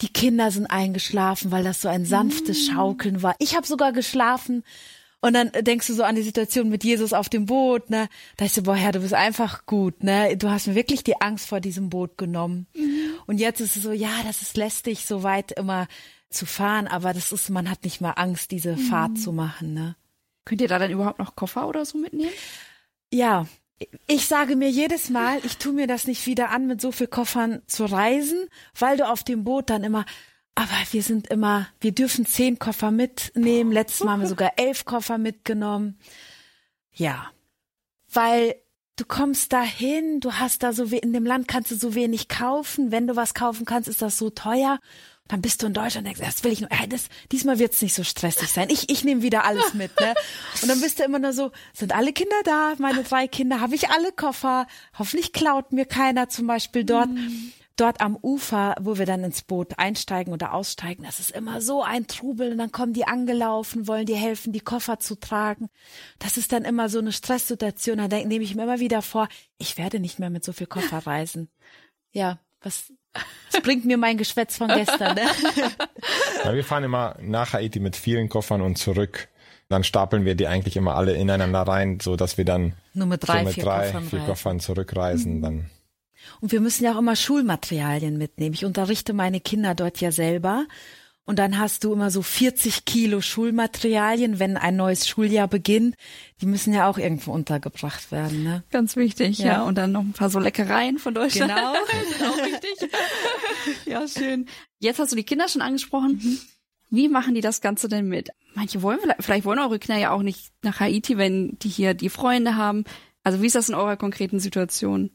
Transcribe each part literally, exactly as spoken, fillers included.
Die Kinder sind eingeschlafen, weil das so ein sanftes Schaukeln war. Ich habe sogar geschlafen. Und dann denkst du so an die Situation mit Jesus auf dem Boot, ne? Da ich so, boah, Herr, du bist einfach gut, ne? Du hast mir wirklich die Angst vor diesem Boot genommen. Mhm. Und jetzt ist es so, ja, das ist lästig, so weit immer zu fahren, aber das ist, man hat nicht mal Angst, diese mhm. Fahrt zu machen, ne? Könnt ihr da dann überhaupt noch Koffer oder so mitnehmen? Ja, ich sage mir jedes Mal, ich tue mir das nicht wieder an, mit so viel Koffern zu reisen, weil du auf dem Boot dann immer, aber wir sind immer, wir dürfen zehn Koffer mitnehmen. Letztes Mal haben wir sogar elf Koffer mitgenommen. Ja, weil du kommst dahin, du hast da so, we- in dem Land kannst du so wenig kaufen. Wenn du was kaufen kannst, ist das so teuer. Dann bist du in Deutschland und denkst, das will ich nur, hey, das, diesmal wird's nicht so stressig sein. Ich, ich nehme wieder alles mit, ne? Und dann bist du immer nur so, sind alle Kinder da? Meine drei Kinder, habe ich alle Koffer? Hoffentlich klaut mir keiner zum Beispiel dort. Mm. Dort am Ufer, wo wir dann ins Boot einsteigen oder aussteigen, das ist immer so ein Trubel und dann kommen die angelaufen, wollen dir helfen, die Koffer zu tragen. Das ist dann immer so eine Stresssituation. Da denk, nehme ich mir immer wieder vor, ich werde nicht mehr mit so viel Koffer reisen. Ja, was, was bringt mir mein Geschwätz von gestern, ne? Ja, wir fahren immer nach Haiti mit vielen Koffern und zurück. Dann stapeln wir die eigentlich immer alle ineinander rein, so dass wir dann nur mit drei, so mit vier, drei Koffern, vier Koffern zurückreisen. Mhm. Dann. Und wir müssen ja auch immer Schulmaterialien mitnehmen. Ich unterrichte meine Kinder dort ja selber. Und dann hast du immer so vierzig Kilo Schulmaterialien, wenn ein neues Schuljahr beginnt. Die müssen ja auch irgendwo untergebracht werden, ne? Ganz wichtig, ja. ja. Und dann noch ein paar so Leckereien von Deutschland. Genau. Das ist auch wichtig. Ja, schön. Jetzt hast du die Kinder schon angesprochen. Mhm. Wie machen die das Ganze denn mit? Manche wollen, vielleicht, vielleicht wollen eure Kinder ja auch nicht nach Haiti, wenn die hier die Freunde haben. Also wie ist das in eurer konkreten Situation?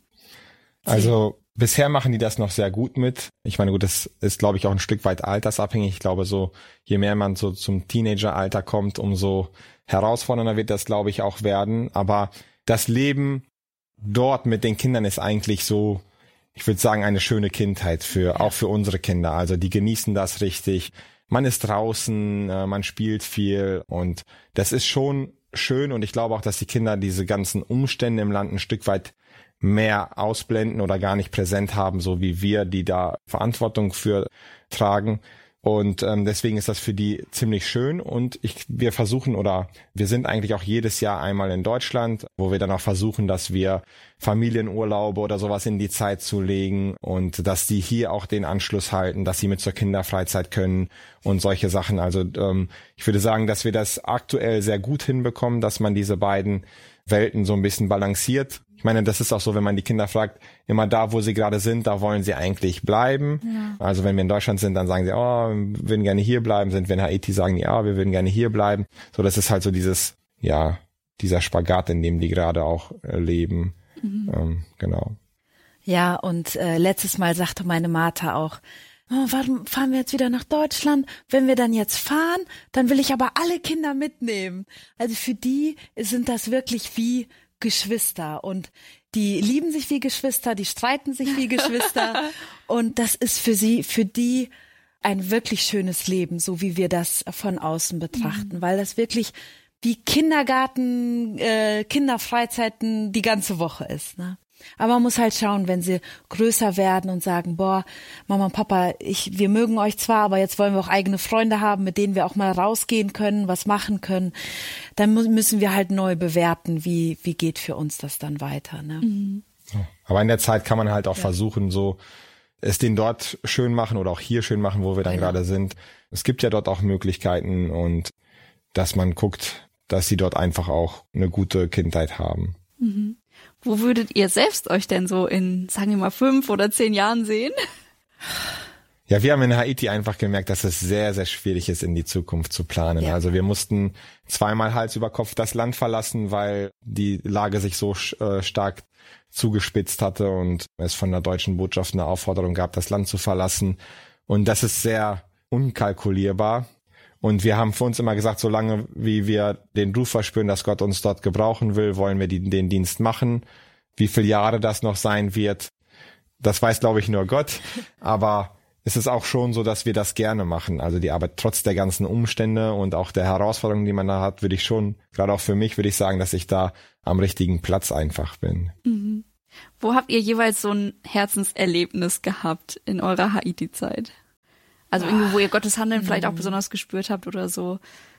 Also bisher machen die das noch sehr gut mit. Ich meine, gut, das ist, glaube ich, auch ein Stück weit altersabhängig. Ich glaube, so je mehr man so zum Teenageralter kommt, umso herausfordernder wird das, glaube ich, auch werden. Aber das Leben dort mit den Kindern ist eigentlich so, ich würde sagen, eine schöne Kindheit für auch für unsere Kinder. Also die genießen das richtig. Man ist draußen, man spielt viel und das ist schon schön. Und ich glaube auch, dass die Kinder diese ganzen Umstände im Land ein Stück weit mehr ausblenden oder gar nicht präsent haben, so wie wir, die da Verantwortung für tragen. Und ähm, deswegen ist das für die ziemlich schön. Und ich, wir versuchen oder wir sind eigentlich auch jedes Jahr einmal in Deutschland, wo wir dann auch versuchen, dass wir Familienurlaube oder sowas in die Zeit zu legen und dass die hier auch den Anschluss halten, dass sie mit zur Kinderfreizeit können und solche Sachen. Also ähm, ich würde sagen, dass wir das aktuell sehr gut hinbekommen, dass man diese beiden Welten so ein bisschen balanciert. Ich meine, das ist auch so, wenn man die Kinder fragt, immer da, wo sie gerade sind, da wollen sie eigentlich bleiben. Ja. Also wenn wir in Deutschland sind, dann sagen sie, oh, wir würden gerne hier bleiben. Sind wir in Haiti, sagen die, ja, wir würden gerne hier bleiben. So, das ist halt so dieses, ja, dieser Spagat, in dem die gerade auch äh, leben. Mhm. Ähm, genau. Ja, und äh, letztes Mal sagte meine Martha auch, oh, warum fahren wir jetzt wieder nach Deutschland? Wenn wir dann jetzt fahren, dann will ich aber alle Kinder mitnehmen. Also für die sind das wirklich wie Geschwister und die lieben sich wie Geschwister, die streiten sich wie Geschwister und das ist für sie, für die ein wirklich schönes Leben, so wie wir das von außen betrachten, mhm. weil das wirklich wie Kindergarten, äh, Kinderfreizeiten die ganze Woche ist, ne? Aber man muss halt schauen, wenn sie größer werden und sagen, boah, Mama und Papa, ich, wir mögen euch zwar, aber jetzt wollen wir auch eigene Freunde haben, mit denen wir auch mal rausgehen können, was machen können. Dann müssen wir halt neu bewerten, wie, wie geht für uns das dann weiter, ne? Mhm. Aber in der Zeit kann man halt auch ja. versuchen, so es den dort schön machen oder auch hier schön machen, wo wir dann genau. gerade sind. Es gibt ja dort auch Möglichkeiten und dass man guckt, dass sie dort einfach auch eine gute Kindheit haben. Mhm. Wo würdet ihr selbst euch denn so in, sagen wir mal, fünf oder zehn Jahren sehen? Ja, wir haben in Haiti einfach gemerkt, dass es sehr, sehr schwierig ist, in die Zukunft zu planen. Ja. Also wir mussten zweimal Hals über Kopf das Land verlassen, weil die Lage sich so äh, stark zugespitzt hatte und es von der deutschen Botschaft eine Aufforderung gab, das Land zu verlassen. Und das ist sehr unkalkulierbar. Und wir haben für uns immer gesagt, solange wie wir den Ruf verspüren, dass Gott uns dort gebrauchen will, wollen wir die, den Dienst machen. Wie viele Jahre das noch sein wird, das weiß, glaube ich, nur Gott. Aber es ist auch schon so, dass wir das gerne machen. Also die Arbeit trotz der ganzen Umstände und auch der Herausforderungen, die man da hat, würde ich schon, gerade auch für mich, würde ich sagen, dass ich da am richtigen Platz einfach bin. Mhm. Wo habt ihr jeweils so ein Herzenserlebnis gehabt in eurer Haiti-Zeit? Also irgendwie, wo ihr Gottes Handeln vielleicht auch besonders gespürt habt oder so.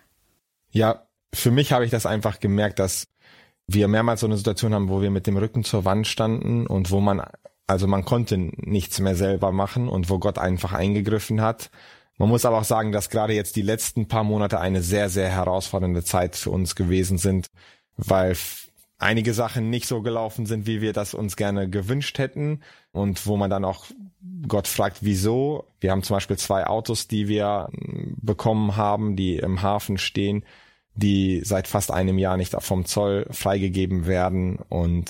Ja, für mich habe ich das einfach gemerkt, dass wir mehrmals so eine Situation haben, wo wir mit dem Rücken zur Wand standen und wo man, also man konnte nichts mehr selber machen und wo Gott einfach eingegriffen hat. Man muss aber auch sagen, dass gerade jetzt die letzten paar Monate eine sehr, sehr herausfordernde Zeit für uns gewesen sind, weil einige Sachen nicht so gelaufen sind, wie wir das uns gerne gewünscht hätten und wo man dann auch Gott fragt, wieso. Wir haben zum Beispiel zwei Autos, die wir bekommen haben, die im Hafen stehen, die seit fast einem Jahr nicht vom Zoll freigegeben werden. Und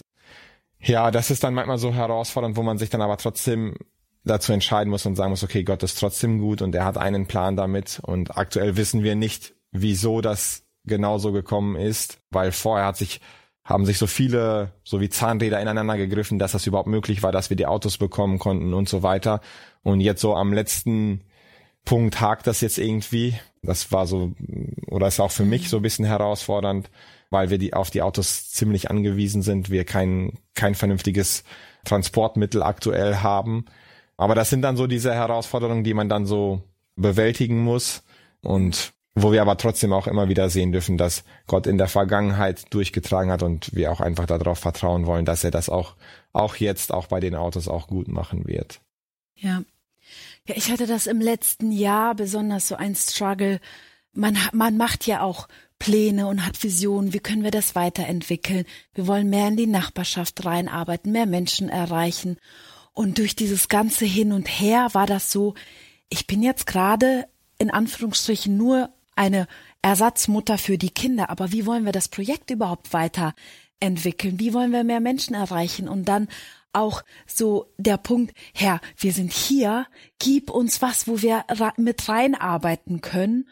ja, das ist dann manchmal so herausfordernd, wo man sich dann aber trotzdem dazu entscheiden muss und sagen muss, okay, Gott ist trotzdem gut und er hat einen Plan damit. Und aktuell wissen wir nicht, wieso das genau so gekommen ist, weil vorher hat sich haben sich so viele, so wie Zahnräder ineinander gegriffen, dass das überhaupt möglich war, dass wir die Autos bekommen konnten und so weiter. Und jetzt so am letzten Punkt hakt das jetzt irgendwie. Das war so, oder ist auch für mich so ein bisschen herausfordernd, weil wir die auf die Autos ziemlich angewiesen sind, wir kein kein vernünftiges Transportmittel aktuell haben. Aber das sind dann so diese Herausforderungen, die man dann so bewältigen muss und wo wir aber trotzdem auch immer wieder sehen dürfen, dass Gott in der Vergangenheit durchgetragen hat und wir auch einfach darauf vertrauen wollen, dass er das auch auch jetzt, auch bei den Autos auch gut machen wird. Ja. Ja, ich hatte das im letzten Jahr besonders so ein Struggle. Man, man macht ja auch Pläne und hat Visionen. Wie können wir das weiterentwickeln? Wir wollen mehr in die Nachbarschaft reinarbeiten, mehr Menschen erreichen. Und durch dieses ganze Hin und Her war das so, ich bin jetzt gerade in Anführungsstrichen nur eine Ersatzmutter für die Kinder. Aber wie wollen wir das Projekt überhaupt weiterentwickeln? Wie wollen wir mehr Menschen erreichen? Und dann auch so der Punkt, Herr, wir sind hier, gib uns was, wo wir mit reinarbeiten können.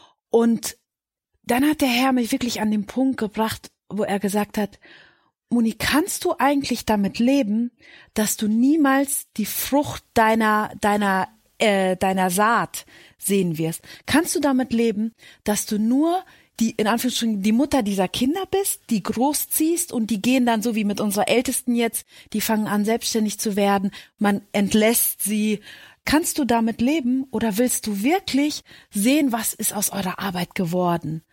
Und dann hat der Herr mich wirklich an den Punkt gebracht, wo er gesagt hat, Moni, kannst du eigentlich damit leben, dass du niemals die Frucht deiner, deiner, äh, deiner Saat sehen wirst? Kannst du damit leben, dass du nur die, in Anführungsstrichen, die Mutter dieser Kinder bist, die großziehst und die gehen dann so wie mit unserer Ältesten jetzt, die fangen an selbstständig zu werden, man entlässt sie. Kannst du damit leben oder willst du wirklich sehen, was ist aus eurer Arbeit geworden?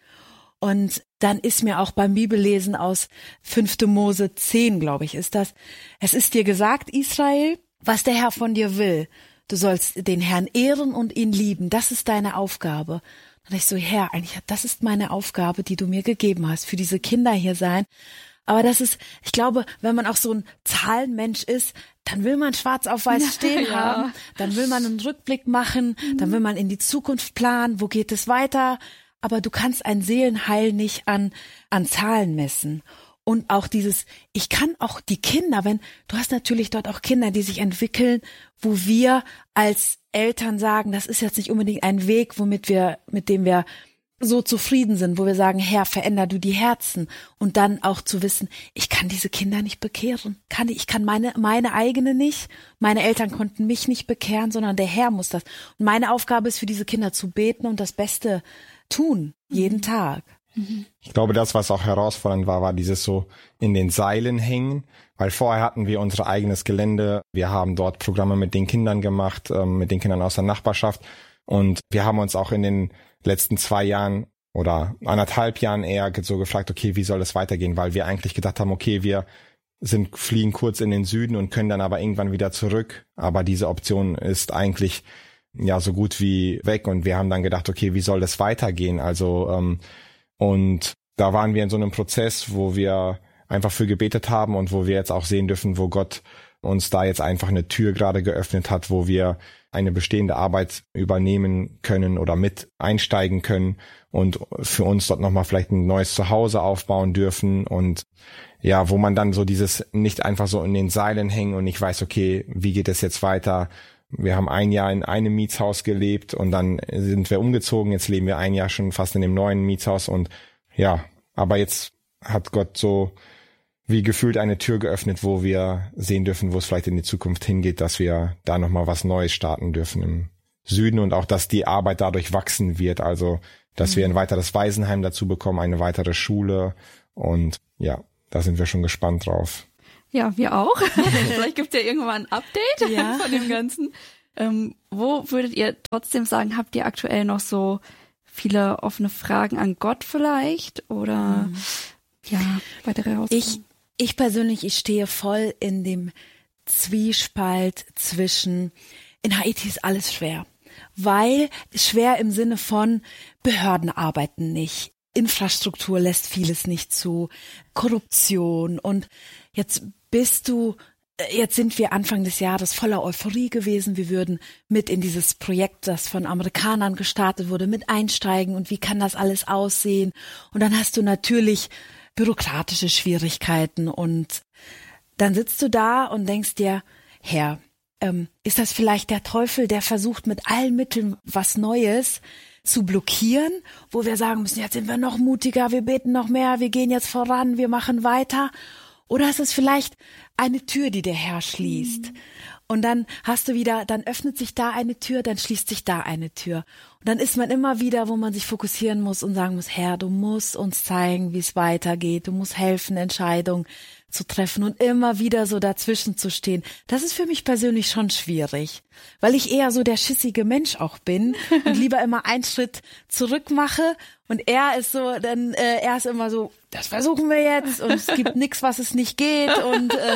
Und dann ist mir auch beim Bibellesen aus fünfte Mose zehn, glaube ich, ist das, es ist dir gesagt, Israel, was der Herr von dir will. Du sollst den Herrn ehren und ihn lieben. Das ist deine Aufgabe. Und ich so, Herr, eigentlich, das ist meine Aufgabe, die du mir gegeben hast, für diese Kinder hier sein. Aber das ist, ich glaube, wenn man auch so ein Zahlenmensch ist, dann will man schwarz auf weiß stehen ja. haben, dann will man einen Rückblick machen, mhm. dann will man in die Zukunft planen, wo geht es weiter. Aber du kannst ein Seelenheil nicht an, an Zahlen messen. Und auch dieses, ich kann auch die Kinder, wenn, du hast natürlich dort auch Kinder, die sich entwickeln, wo wir als Eltern sagen, das ist jetzt nicht unbedingt ein Weg, womit wir, mit dem wir so zufrieden sind, wo wir sagen, Herr, veränder du die Herzen. Und dann auch zu wissen, ich kann diese Kinder nicht bekehren. Kann ich, ich kann meine, meine eigene nicht. Meine Eltern konnten mich nicht bekehren, sondern der Herr muss das. Und meine Aufgabe ist, für diese Kinder zu beten und das Beste tun, jeden mhm. Tag. Ich glaube, das, was auch herausfordernd war, war dieses so in den Seilen hängen, weil vorher hatten wir unser eigenes Gelände. Wir haben dort Programme mit den Kindern gemacht, mit den Kindern aus der Nachbarschaft. Und wir haben uns auch in den letzten zwei Jahren oder anderthalb Jahren eher so gefragt, okay, wie soll das weitergehen? Weil wir eigentlich gedacht haben, okay, wir sind, fliegen kurz in den Süden und können dann aber irgendwann wieder zurück. Aber diese Option ist eigentlich ja so gut wie weg. Und wir haben dann gedacht, okay, wie soll das weitergehen? Also, ähm, und da waren wir in so einem Prozess, wo wir einfach für gebetet haben und wo wir jetzt auch sehen dürfen, wo Gott uns da jetzt einfach eine Tür gerade geöffnet hat, wo wir eine bestehende Arbeit übernehmen können oder mit einsteigen können und für uns dort nochmal vielleicht ein neues Zuhause aufbauen dürfen und ja, wo man dann so dieses nicht einfach so in den Seilen hängen und nicht weiß, okay, wie geht es jetzt weiter? Wir haben ein Jahr in einem Mietshaus gelebt und dann sind wir umgezogen. Jetzt leben wir ein Jahr schon fast in dem neuen Mietshaus und ja, aber jetzt hat Gott so wie gefühlt eine Tür geöffnet, wo wir sehen dürfen, wo es vielleicht in die Zukunft hingeht, dass wir da nochmal was Neues starten dürfen im Süden und auch, dass die Arbeit dadurch wachsen wird. Also, dass mhm. wir ein weiteres Waisenheim dazu bekommen, eine weitere Schule und ja, da sind wir schon gespannt drauf. Ja, wir auch. Vielleicht gibt es ja irgendwann ein Update ja. von dem Ganzen. Ähm, wo würdet ihr trotzdem sagen, habt ihr aktuell noch so viele offene Fragen an Gott vielleicht? Oder mhm. ja, weitere Herausforderungen? Ich, ich persönlich, ich stehe voll in dem Zwiespalt zwischen, in Haiti ist alles schwer. Weil schwer im Sinne von Behörden arbeiten nicht, Infrastruktur lässt vieles nicht zu, Korruption und jetzt bist du, jetzt sind wir Anfang des Jahres voller Euphorie gewesen, wir würden mit in dieses Projekt, das von Amerikanern gestartet wurde, mit einsteigen und wie kann das alles aussehen und dann hast du natürlich bürokratische Schwierigkeiten und dann sitzt du da und denkst dir, Herr, Ähm, ist das vielleicht der Teufel, der versucht mit allen Mitteln was Neues zu blockieren, wo wir sagen müssen, jetzt sind wir noch mutiger, wir beten noch mehr, wir gehen jetzt voran, wir machen weiter? Oder ist es vielleicht eine Tür, die der Herr schließt? Mhm. Und dann hast du wieder, dann öffnet sich da eine Tür, dann schließt sich da eine Tür. Und dann ist man immer wieder, wo man sich fokussieren muss und sagen muss, Herr, du musst uns zeigen, wie es weitergeht, du musst helfen, Entscheidungen zu treffen und immer wieder so dazwischen zu stehen. Das ist für mich persönlich schon schwierig, weil ich eher so der schissige Mensch auch bin und lieber immer einen Schritt zurück mache und er ist so, dann äh, er ist immer so, das versuchen wir jetzt und es gibt nichts, was es nicht geht und äh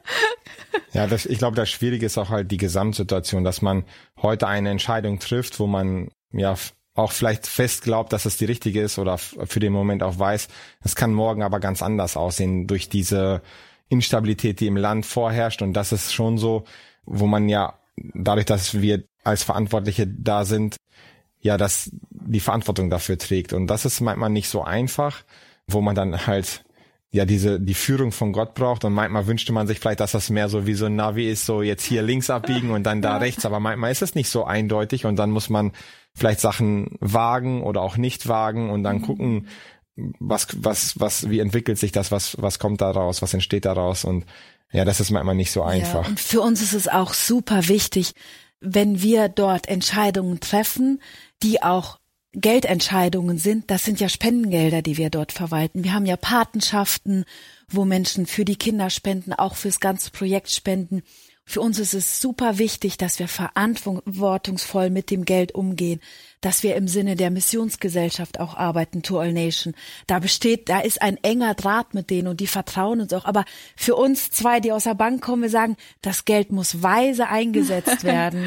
ja, das, ich glaube, das Schwierige ist auch halt die Gesamtsituation, dass man heute eine Entscheidung trifft, wo man ja auch vielleicht fest glaubt, dass es die richtige ist oder für den Moment auch weiß, es kann morgen aber ganz anders aussehen durch diese Instabilität, die im Land vorherrscht und das ist schon so, wo man ja dadurch, dass wir als Verantwortliche da sind, ja, dass die Verantwortung dafür trägt und das ist manchmal nicht so einfach, wo man dann halt ja diese die Führung von Gott braucht und manchmal wünschte man sich vielleicht, dass das mehr so wie so ein Navi ist, so jetzt hier links abbiegen und dann da rechts, aber manchmal ist es nicht so eindeutig und dann muss man vielleicht Sachen wagen oder auch nicht wagen und dann gucken, was, was, was, wie entwickelt sich das, was, was kommt da raus, was entsteht daraus und ja, das ist manchmal nicht so einfach. Ja, und für uns ist es auch super wichtig, wenn wir dort Entscheidungen treffen, die auch Geldentscheidungen sind, das sind ja Spendengelder, die wir dort verwalten. Wir haben ja Patenschaften, wo Menschen für die Kinder spenden, auch fürs ganze Projekt spenden. Für uns ist es super wichtig, dass wir verantwortungsvoll mit dem Geld umgehen, dass wir im Sinne der Missionsgesellschaft auch arbeiten, To All Nation. Da besteht, da ist ein enger Draht mit denen und die vertrauen uns auch. Aber für uns zwei, die aus der Bank kommen, wir sagen, das Geld muss weise eingesetzt werden.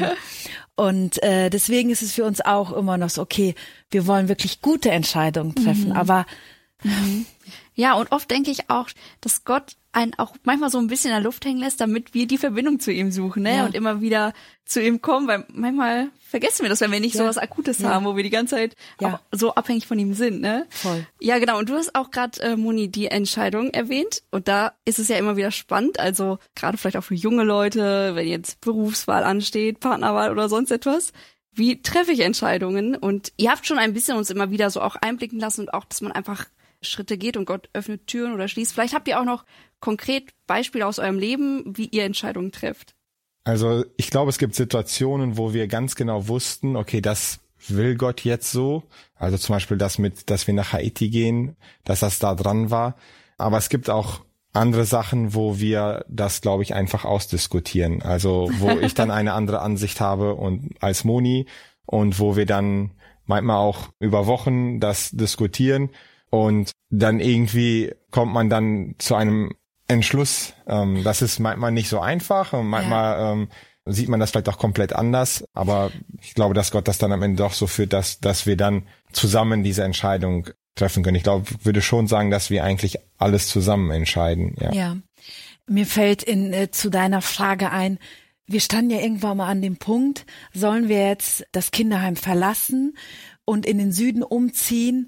Und äh, deswegen ist es für uns auch immer noch so, okay, wir wollen wirklich gute Entscheidungen treffen, mhm. aber mhm. Ja, und oft denke ich auch, dass Gott einen auch manchmal so ein bisschen in der Luft hängen lässt, damit wir die Verbindung zu ihm suchen, ne? Ja. Und immer wieder zu ihm kommen, weil manchmal vergessen wir das, wenn wir nicht ja. so was Akutes ja. haben, wo wir die ganze Zeit ja. auch so abhängig von ihm sind, ne? Voll. Ja, genau. Und du hast auch gerade, äh, Moni, die Entscheidung erwähnt. Und da ist es ja immer wieder spannend, also gerade vielleicht auch für junge Leute, wenn jetzt Berufswahl ansteht, Partnerwahl oder sonst etwas. Wie treffe ich Entscheidungen? Und ihr habt schon ein bisschen uns immer wieder so auch einblicken lassen und auch, dass man einfach Schritte geht und Gott öffnet Türen oder schließt. Vielleicht habt ihr auch noch konkret Beispiele aus eurem Leben, wie ihr Entscheidungen trefft. Also ich glaube, es gibt Situationen, wo wir ganz genau wussten, okay, das will Gott jetzt so. Also zum Beispiel das mit, dass wir nach Haiti gehen, dass das da dran war. Aber es gibt auch andere Sachen, wo wir das, glaube ich, einfach ausdiskutieren. Also wo ich dann eine andere Ansicht habe und als Moni und wo wir dann manchmal auch über Wochen das diskutieren. Und dann irgendwie kommt man dann zu einem Entschluss. Ähm, das ist manchmal nicht so einfach und manchmal ja. ähm, sieht man das vielleicht auch komplett anders. Aber ich glaube, dass Gott das dann am Ende doch so führt, dass, dass wir dann zusammen diese Entscheidung treffen können. Ich glaube, ich würde schon sagen, dass wir eigentlich alles zusammen entscheiden. Ja, ja. Mir fällt in äh, zu deiner Frage ein, wir standen ja irgendwann mal an dem Punkt, sollen wir jetzt das Kinderheim verlassen und in den Süden umziehen?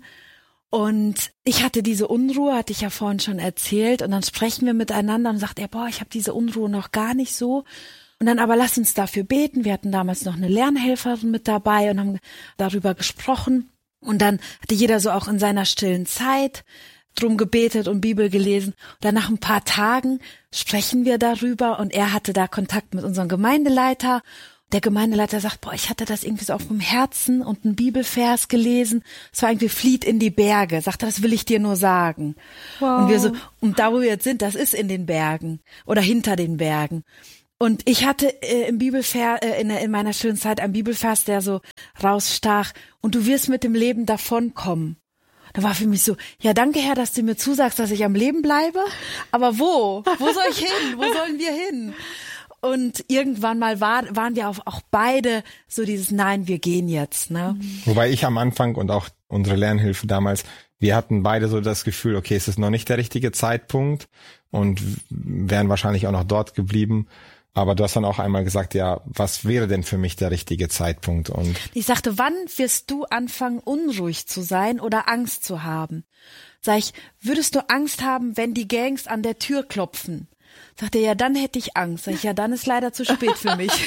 Und ich hatte diese Unruhe, hatte ich ja vorhin schon erzählt. Und dann sprechen wir miteinander und sagt er, boah, ich habe diese Unruhe noch gar nicht so. Und dann aber lass uns dafür beten. Wir hatten damals noch eine Lernhelferin mit dabei und haben darüber gesprochen. Und dann hatte jeder so auch in seiner stillen Zeit drum gebetet und Bibel gelesen. Und dann nach ein paar Tagen sprechen wir darüber und er hatte da Kontakt mit unserem Gemeindeleiter. Der Gemeindeleiter sagt, boah, ich hatte das irgendwie so auf dem Herzen und einen Bibelvers gelesen. Es war irgendwie flieht in die Berge. Sagt er, das will ich dir nur sagen. Wow. Und wir so, und da wo wir jetzt sind, das ist in den Bergen oder hinter den Bergen. Und ich hatte äh, im Bibelvers, äh, in, in meiner schönen Zeit einen Bibelvers, der so rausstach, und du wirst mit dem Leben davonkommen. Da war für mich so, ja, danke Herr, dass du mir zusagst, dass ich am Leben bleibe, aber wo? Wo soll ich hin? Wo sollen wir hin? Und irgendwann mal war, waren wir auch, auch beide so dieses Nein, wir gehen jetzt. Ne? Wobei ich am Anfang und auch unsere Lernhilfe damals, wir hatten beide so das Gefühl, okay, es ist noch nicht der richtige Zeitpunkt und wären wahrscheinlich auch noch dort geblieben. Aber du hast dann auch einmal gesagt, ja, was wäre denn für mich der richtige Zeitpunkt? Und ich sagte, wann wirst du anfangen, unruhig zu sein oder Angst zu haben? Sag ich, würdest du Angst haben, wenn die Gangs an der Tür klopfen? Sagt er, ja, dann hätte ich Angst. Sag ich, ja, dann ist leider zu spät für mich.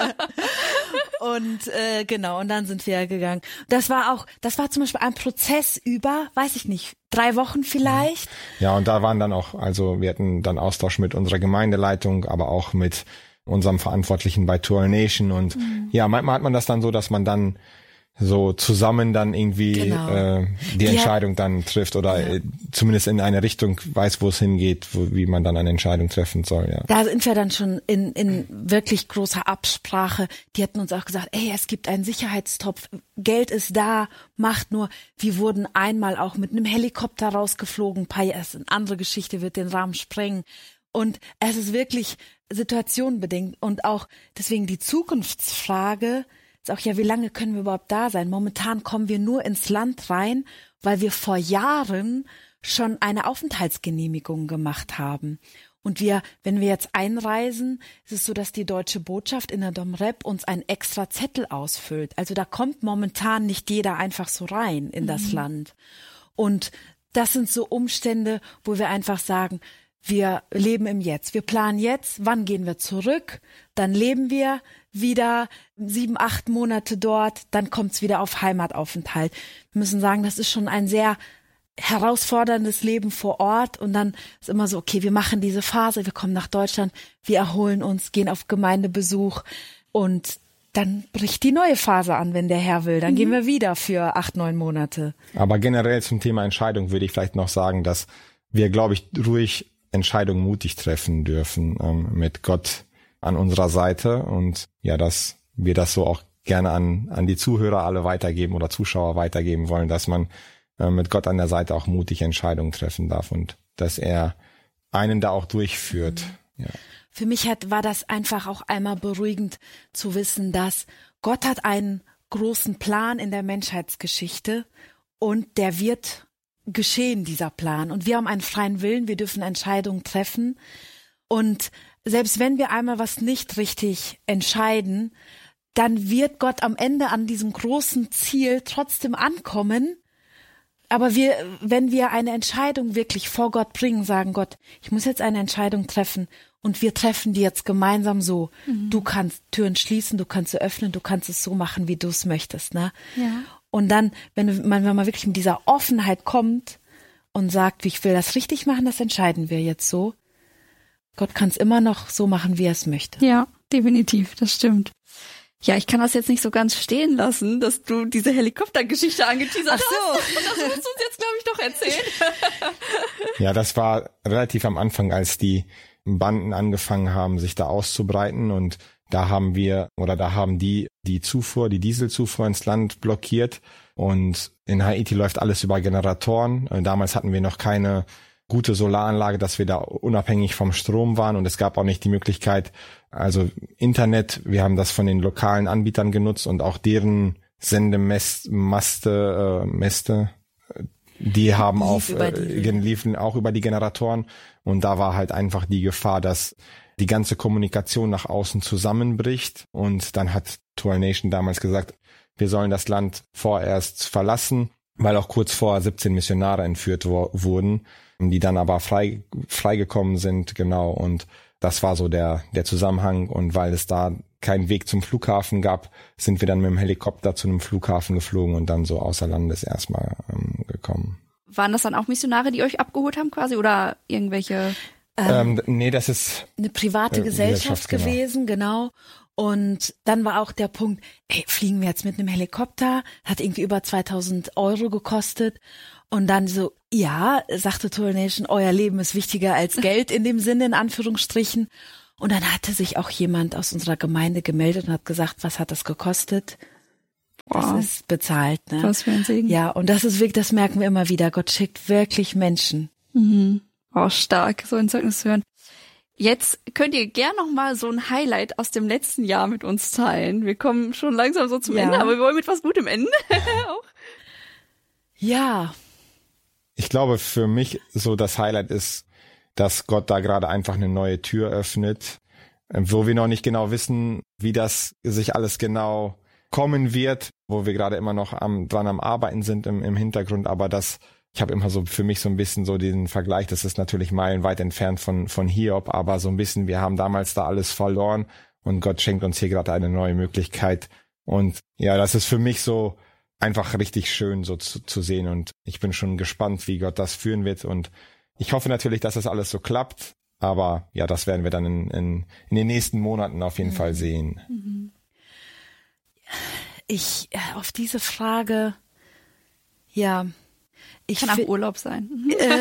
Und äh, genau, und dann sind wir gegangen. Das war auch, das war zum Beispiel ein Prozess über, weiß ich nicht, drei Wochen vielleicht. Ja, und da waren dann auch, also wir hatten dann Austausch mit unserer Gemeindeleitung, aber auch mit unserem Verantwortlichen bei Tour Nation. Und mhm. ja, manchmal hat man das dann so, dass man dann so zusammen dann irgendwie genau. äh, die, die Entscheidung hat, dann trifft oder ja. äh, zumindest in eine Richtung weiß, wo es hingeht, wo, wie man dann eine Entscheidung treffen soll. Ja. Da sind wir dann schon in, in wirklich großer Absprache. Die hatten uns auch gesagt, ey, es gibt einen Sicherheitstopf, Geld ist da, macht nur. Wir wurden einmal auch mit einem Helikopter rausgeflogen, ein paar Jahre, das ist eine andere Geschichte, wird den Rahmen sprengen. Und es ist wirklich situationenbedingt und auch deswegen die Zukunftsfrage auch, ja, wie lange können wir überhaupt da sein? Momentan kommen wir nur ins Land rein, weil wir vor Jahren schon eine Aufenthaltsgenehmigung gemacht haben. Und wir, wenn wir jetzt einreisen, ist es so, dass die deutsche Botschaft in der Domrep uns einen extra Zettel ausfüllt. Also da kommt momentan nicht jeder einfach so rein in das mhm. Land. Und das sind so Umstände, wo wir einfach sagen, wir leben im Jetzt. Wir planen jetzt, wann gehen wir zurück? Dann leben wir wieder sieben, acht Monate dort, dann kommt's wieder auf Heimataufenthalt. Wir müssen sagen, das ist schon ein sehr herausforderndes Leben vor Ort und dann ist immer so, okay, wir machen diese Phase, wir kommen nach Deutschland, wir erholen uns, gehen auf Gemeindebesuch und dann bricht die neue Phase an, wenn der Herr will. Dann mhm. gehen wir wieder für acht, neun Monate. Aber generell zum Thema Entscheidung würde ich vielleicht noch sagen, dass wir, glaube ich, ruhig Entscheidungen mutig treffen dürfen, ähm, mit Gott an unserer Seite und ja, dass wir das so auch gerne an an die Zuhörer alle weitergeben oder Zuschauer weitergeben wollen, dass man äh, mit Gott an der Seite auch mutig Entscheidungen treffen darf und dass er einen da auch durchführt. Mhm. Ja. Für mich hat war das einfach auch einmal beruhigend zu wissen, dass Gott hat einen großen Plan in der Menschheitsgeschichte und der wird geschehen, dieser Plan. Und wir haben einen freien Willen, wir dürfen Entscheidungen treffen und selbst wenn wir einmal was nicht richtig entscheiden, dann wird Gott am Ende an diesem großen Ziel trotzdem ankommen. Aber wir, wenn wir eine Entscheidung wirklich vor Gott bringen, sagen Gott, ich muss jetzt eine Entscheidung treffen und wir treffen die jetzt gemeinsam so. Mhm. Du kannst Türen schließen, du kannst sie öffnen, du kannst es so machen, wie du es möchtest. Ne? Ja. Und dann, wenn man, wenn man wirklich mit dieser Offenheit kommt und sagt, ich will das richtig machen, das entscheiden wir jetzt so. Gott kann es immer noch so machen, wie er es möchte. Ja, definitiv, das stimmt. Ja, ich kann das jetzt nicht so ganz stehen lassen, dass du diese Helikoptergeschichte angeteasert hast. Ach so. Und das musst du uns jetzt, glaube ich, doch erzählen. Ja, das war relativ am Anfang, als die Banden angefangen haben, sich da auszubreiten. Und da haben wir, oder da haben die die Zufuhr, die Dieselzufuhr ins Land blockiert. Und in Haiti läuft alles über Generatoren. Damals hatten wir noch keine gute Solaranlage, dass wir da unabhängig vom Strom waren und es gab auch nicht die Möglichkeit, also Internet, wir haben das von den lokalen Anbietern genutzt und auch deren Sendemaste, äh, Mäste, die haben Lief auf, äh, liefen auch über die Generatoren und da war halt einfach die Gefahr, dass die ganze Kommunikation nach außen zusammenbricht und dann hat Tour Nation damals gesagt, wir sollen das Land vorerst verlassen, weil auch kurz vorher siebzehn Missionare entführt wo- wurden, die dann aber frei freigekommen sind, genau. Und das war so der der Zusammenhang. Und weil es da keinen Weg zum Flughafen gab, sind wir dann mit dem Helikopter zu einem Flughafen geflogen und dann so außer Landes erstmal ähm, gekommen. Waren das dann auch Missionare, die euch abgeholt haben quasi oder irgendwelche? Ähm, ähm, nee, das ist eine private äh, Gesellschaft gewesen, genau. Und dann war auch der Punkt, ey, fliegen wir jetzt mit einem Helikopter? Hat irgendwie über zweitausend Euro gekostet. Und dann so, ja, sagte Tour Nation, euer Leben ist wichtiger als Geld in dem Sinne, in Anführungsstrichen. Und dann hatte sich auch jemand aus unserer Gemeinde gemeldet und hat gesagt, was hat das gekostet? Das wow. ist bezahlt, ne? Was für ein Segen. Ja, und das ist wirklich, das merken wir immer wieder. Gott schickt wirklich Menschen. Mhm. Oh, stark, so ein Zeugnis zu hören. Jetzt könnt ihr gern noch mal so ein Highlight aus dem letzten Jahr mit uns teilen. Wir kommen schon langsam so zum ja. Ende, aber wir wollen mit was Gutem enden. auch. Ja. Ich glaube, für mich so das Highlight ist, dass Gott da gerade einfach eine neue Tür öffnet, wo wir noch nicht genau wissen, wie das sich alles genau kommen wird, wo wir gerade immer noch am, dran am Arbeiten sind im, im Hintergrund, aber das, ich habe immer so für mich so ein bisschen so den Vergleich, das ist natürlich meilenweit entfernt von, von Hiob, aber so ein bisschen, wir haben damals da alles verloren und Gott schenkt uns hier gerade eine neue Möglichkeit und ja, das ist für mich so einfach richtig schön so zu, zu sehen und ich bin schon gespannt, wie Gott das führen wird und ich hoffe natürlich, dass das alles so klappt, aber ja, das werden wir dann in, in, in den nächsten Monaten auf jeden mhm. Fall sehen. Mhm. Ich, auf diese Frage, ja, ich kann auch Urlaub sein. Äh,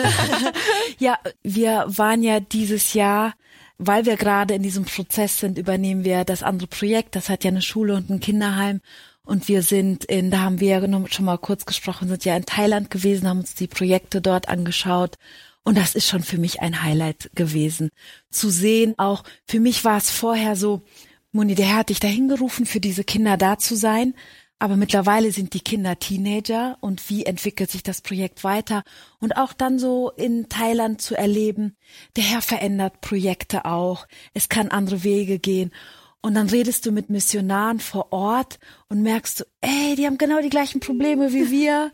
ja, wir waren ja dieses Jahr, weil wir gerade in diesem Prozess sind, übernehmen wir das andere Projekt, das hat ja eine Schule und ein Kinderheim. Und wir sind in, da haben wir ja schon mal kurz gesprochen, sind ja in Thailand gewesen, haben uns die Projekte dort angeschaut. Und das ist schon für mich ein Highlight gewesen. Zu sehen auch, für mich war es vorher so, Moni, der Herr hat dich dahin gerufen, für diese Kinder da zu sein. Aber mittlerweile sind die Kinder Teenager und wie entwickelt sich das Projekt weiter? Und auch dann so in Thailand zu erleben, der Herr verändert Projekte auch. Es kann andere Wege gehen. Und dann redest du mit Missionaren vor Ort und merkst du, ey, die haben genau die gleichen Probleme wie wir.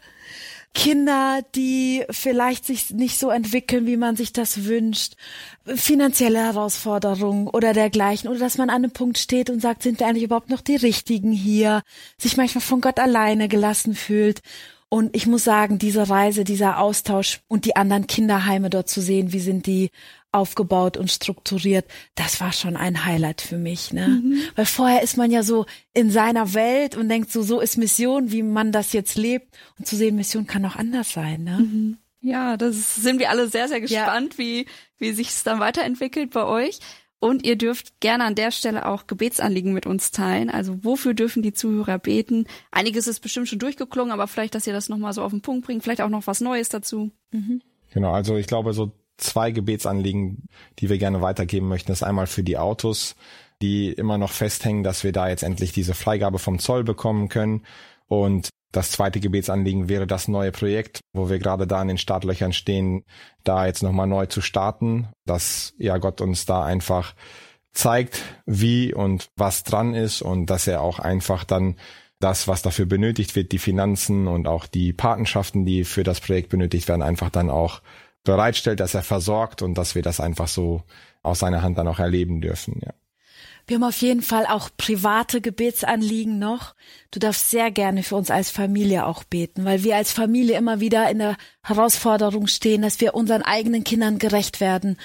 Kinder, die vielleicht sich nicht so entwickeln, wie man sich das wünscht, finanzielle Herausforderungen oder dergleichen, oder dass man an einem Punkt steht und sagt, sind wir eigentlich überhaupt noch die Richtigen hier, sich manchmal von Gott alleine gelassen fühlt. Und ich muss sagen, diese Reise, dieser Austausch und die anderen Kinderheime dort zu sehen, wie sind die aufgebaut und strukturiert, das war schon ein Highlight für mich, ne? Mhm. Weil vorher ist man ja so in seiner Welt und denkt so, so ist Mission, wie man das jetzt lebt. Und zu sehen, Mission kann auch anders sein, ne? Mhm. Ja, das sind wir alle sehr, sehr gespannt, ja. wie, wie sich's dann weiterentwickelt bei euch. Und ihr dürft gerne an der Stelle auch Gebetsanliegen mit uns teilen. Also wofür dürfen die Zuhörer beten? Einiges ist bestimmt schon durchgeklungen, aber vielleicht, dass ihr das nochmal so auf den Punkt bringt, vielleicht auch noch was Neues dazu. Mhm. Genau, also ich glaube, so zwei Gebetsanliegen, die wir gerne weitergeben möchten, ist einmal für die Autos, die immer noch festhängen, dass wir da jetzt endlich diese Freigabe vom Zoll bekommen können. Und das zweite Gebetsanliegen wäre das neue Projekt, wo wir gerade da in den Startlöchern stehen, da jetzt nochmal neu zu starten, dass ja Gott uns da einfach zeigt, wie und was dran ist und dass er auch einfach dann das, was dafür benötigt wird, die Finanzen und auch die Patenschaften, die für das Projekt benötigt werden, einfach dann auch bereitstellt, dass er versorgt und dass wir das einfach so aus seiner Hand dann auch erleben dürfen, ja. Wir haben auf jeden Fall auch private Gebetsanliegen noch. Du darfst sehr gerne für uns als Familie auch beten, weil wir als Familie immer wieder in der Herausforderung stehen, dass wir unseren eigenen Kindern gerecht werden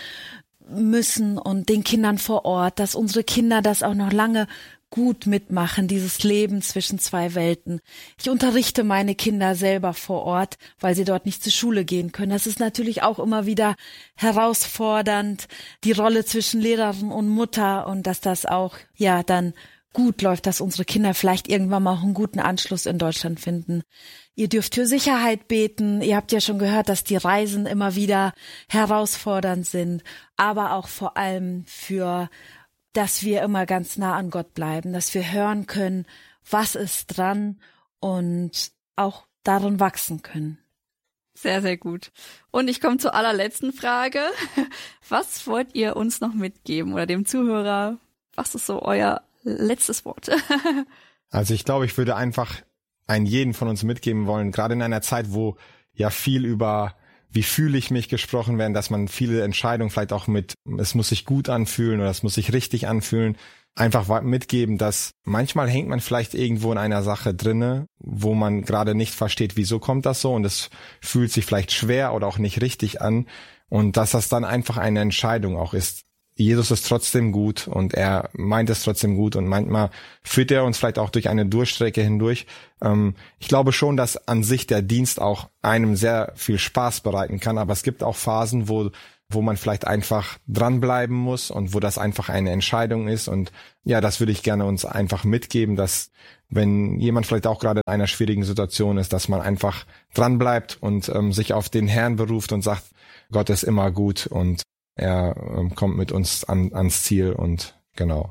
müssen und den Kindern vor Ort, dass unsere Kinder das auch noch lange gut mitmachen, dieses Leben zwischen zwei Welten. Ich unterrichte meine Kinder selber vor Ort, weil sie dort nicht zur Schule gehen können. Das ist natürlich auch immer wieder herausfordernd, die Rolle zwischen Lehrerin und Mutter und dass das auch, ja, dann gut läuft, dass unsere Kinder vielleicht irgendwann mal auch einen guten Anschluss in Deutschland finden. Ihr dürft für Sicherheit beten. Ihr habt ja schon gehört, dass die Reisen immer wieder herausfordernd sind, aber auch vor allem für dass wir immer ganz nah an Gott bleiben, dass wir hören können, was ist dran und auch darin wachsen können. Sehr, sehr gut. Und ich komme zur allerletzten Frage. Was wollt ihr uns noch mitgeben oder dem Zuhörer? Was ist so euer letztes Wort? Also ich glaube, ich würde einfach einen jeden von uns mitgeben wollen, gerade in einer Zeit, wo ja viel über wie fühle ich mich gesprochen werden, dass man viele Entscheidungen vielleicht auch mit, es muss sich gut anfühlen oder es muss sich richtig anfühlen, einfach mitgeben, dass manchmal hängt man vielleicht irgendwo in einer Sache drinne, wo man gerade nicht versteht, wieso kommt das so und es fühlt sich vielleicht schwer oder auch nicht richtig an und dass das dann einfach eine Entscheidung auch ist. Jesus ist trotzdem gut und er meint es trotzdem gut und manchmal führt er uns vielleicht auch durch eine Durchstrecke hindurch. Ähm, ich glaube schon, dass an sich der Dienst auch einem sehr viel Spaß bereiten kann, aber es gibt auch Phasen, wo wo man vielleicht einfach dranbleiben muss und wo das einfach eine Entscheidung ist. Und ja, das würde ich gerne uns einfach mitgeben, dass wenn jemand vielleicht auch gerade in einer schwierigen Situation ist, dass man einfach dranbleibt und ähm, sich auf den Herrn beruft und sagt, Gott ist immer gut und er ähm, kommt mit uns an, ans Ziel und genau.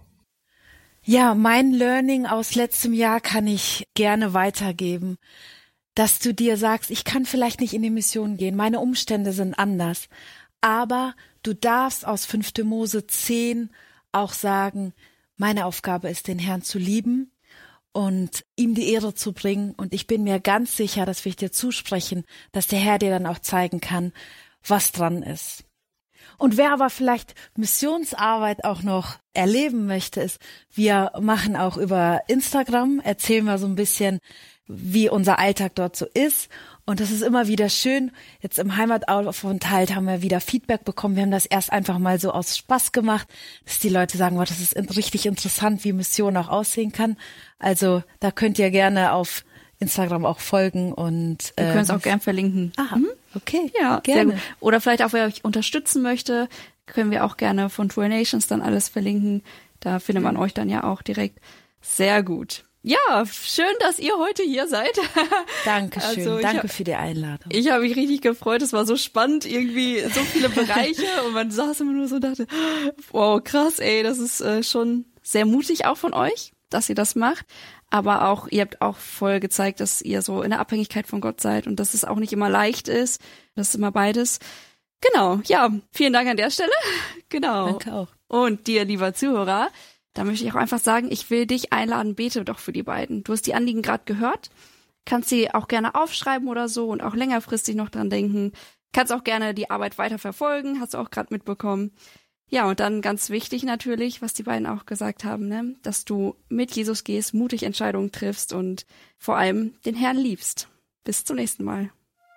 Ja, mein Learning aus letztem Jahr kann ich gerne weitergeben, dass du dir sagst, ich kann vielleicht nicht in die Mission gehen, meine Umstände sind anders, aber du darfst aus fünfte Mose zehn auch sagen, meine Aufgabe ist, den Herrn zu lieben und ihm die Ehre zu bringen. Und ich bin mir ganz sicher, das will ich dir zusprechen, dass der Herr dir dann auch zeigen kann, was dran ist. Und wer aber vielleicht Missionsarbeit auch noch erleben möchte, ist, wir machen auch über Instagram, erzählen wir so ein bisschen, wie unser Alltag dort so ist. Und das ist immer wieder schön. Jetzt im Heimataufenthalt haben wir wieder Feedback bekommen. Wir haben das erst einfach mal so aus Spaß gemacht, dass die Leute sagen, wow, das ist richtig interessant, wie Mission auch aussehen kann. Also da könnt ihr gerne auf Instagram auch folgen und wir können es auch gern verlinken. Aha, okay. Ja, gerne. Sehr gut. Oder vielleicht auch, wer euch unterstützen möchte, können wir auch gerne von True Nations dann alles verlinken. Da findet man euch dann ja auch direkt. Sehr gut. Ja, schön, dass ihr heute hier seid. Dankeschön, also danke hab, für die Einladung. Ich habe mich richtig gefreut, es war so spannend, irgendwie so viele Bereiche und man saß immer nur so und dachte, wow, krass, ey, das ist äh, schon sehr mutig auch von euch, dass ihr das macht. Aber auch, ihr habt auch voll gezeigt, dass ihr so in der Abhängigkeit von Gott seid und dass es auch nicht immer leicht ist. Das ist immer beides. Genau, ja, vielen Dank an der Stelle. Genau. Danke auch. Und dir, lieber Zuhörer, da möchte ich auch einfach sagen, ich will dich einladen, bete doch für die beiden. Du hast die Anliegen gerade gehört, kannst sie auch gerne aufschreiben oder so und auch längerfristig noch dran denken. Kannst auch gerne die Arbeit weiter verfolgen, hast du auch gerade mitbekommen. Ja, und dann ganz wichtig natürlich, was die beiden auch gesagt haben, ne, dass du mit Jesus gehst, mutig Entscheidungen triffst und vor allem den Herrn liebst. Bis zum nächsten Mal.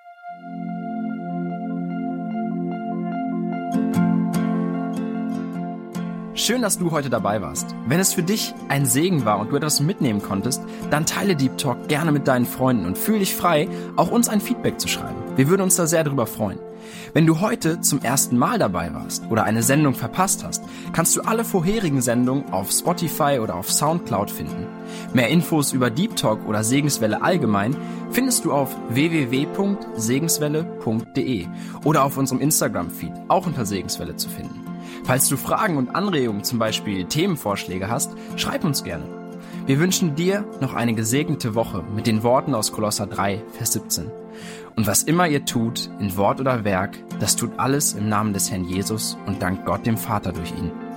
Schön, dass du heute dabei warst. Wenn es für dich ein Segen war und du etwas mitnehmen konntest, dann teile Deep Talk gerne mit deinen Freunden und fühl dich frei, auch uns ein Feedback zu schreiben. Wir würden uns da sehr darüber freuen. Wenn du heute zum ersten Mal dabei warst oder eine Sendung verpasst hast, kannst du alle vorherigen Sendungen auf Spotify oder auf Soundcloud finden. Mehr Infos über Deep Talk oder Segenswelle allgemein findest du auf w w w punkt segenswelle punkt d e oder auf unserem Instagram-Feed, auch unter Segenswelle zu finden. Falls du Fragen und Anregungen, zum Beispiel Themenvorschläge hast, schreib uns gerne. Wir wünschen dir noch eine gesegnete Woche mit den Worten aus Kolosser drei, Vers siebzehn. Und was immer ihr tut, in Wort oder Werk, das tut alles im Namen des Herrn Jesus und dankt Gott dem Vater durch ihn.